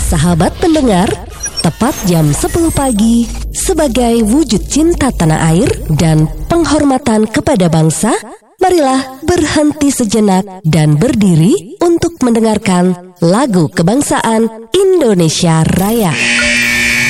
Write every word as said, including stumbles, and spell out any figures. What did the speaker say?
Sahabat pendengar, tepat jam sepuluh pagi, sebagai wujud cinta tanah air dan penghormatan kepada bangsa, marilah berhenti sejenak dan berdiri untuk mendengarkan lagu kebangsaan Indonesia Raya.